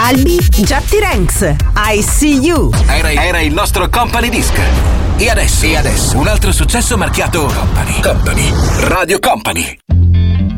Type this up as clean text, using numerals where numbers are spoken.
Albi, Jatti Ranks, I See You. Era il nostro company disc. E adesso un altro successo marchiato Company. Radio Company.